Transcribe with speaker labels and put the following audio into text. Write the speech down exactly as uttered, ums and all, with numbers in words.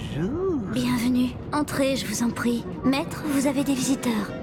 Speaker 1: Bonjour.
Speaker 2: Bienvenue. Entrez, je vous en prie. Maître, vous avez des visiteurs.